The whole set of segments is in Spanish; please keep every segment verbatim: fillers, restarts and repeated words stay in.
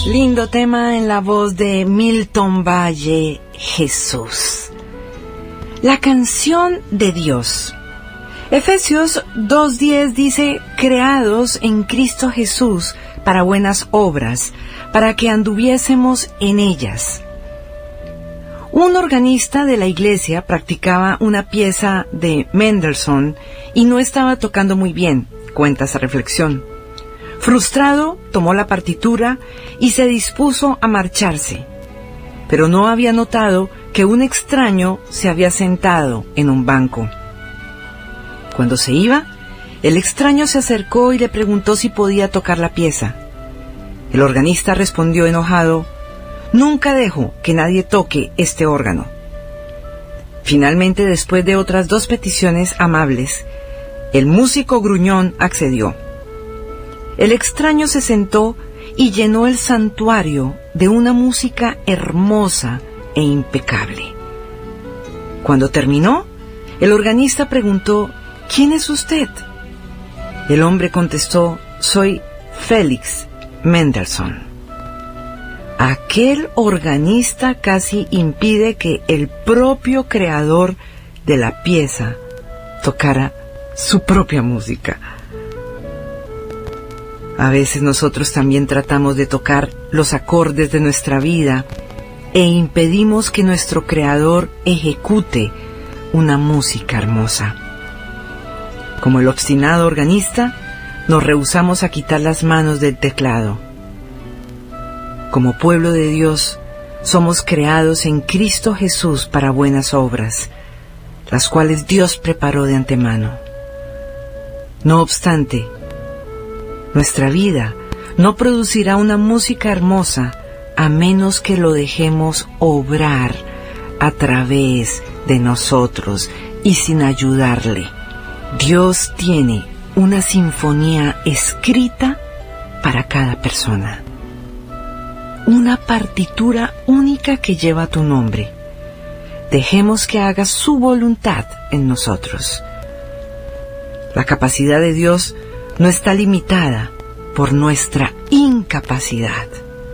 Lindo tema en la voz de Milton Valle, Jesús. La canción de Dios. Efesios dos diez dice, creados en Cristo Jesús para buenas obras, para que anduviésemos en ellas. Un organista de la iglesia practicaba una pieza de Mendelssohn y no estaba tocando muy bien, cuenta esa reflexión. Frustrado, tomó la partitura y se dispuso a marcharse, pero no había notado que un extraño se había sentado en un banco. Cuando se iba, el extraño se acercó y le preguntó si podía tocar la pieza. El organista respondió enojado, «Nunca dejo que nadie toque este órgano». Finalmente, después de otras dos peticiones amables, el músico gruñón accedió. El extraño se sentó y llenó el santuario de una música hermosa e impecable. Cuando terminó, el organista preguntó, «¿Quién es usted?». El hombre contestó, «Soy Félix Mendelssohn». Aquel organista casi impide que el propio creador de la pieza tocara su propia música. A veces nosotros también tratamos de tocar los acordes de nuestra vida e impedimos que nuestro creador ejecute una música hermosa. Como el obstinado organista, nos rehusamos a quitar las manos del teclado. Como pueblo de Dios, somos creados en Cristo Jesús para buenas obras, las cuales Dios preparó de antemano. No obstante, nuestra vida no producirá una música hermosa a menos que lo dejemos obrar a través de nosotros y sin ayudarle. Dios tiene una sinfonía escrita para cada persona. Una partitura única que lleva tu nombre. Dejemos que haga su voluntad en nosotros. La capacidad de Dios no está limitada por nuestra incapacidad.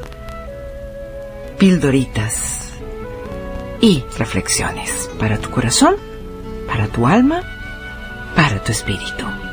Pildoritas y reflexiones para tu corazón, para tu alma, para tu espíritu.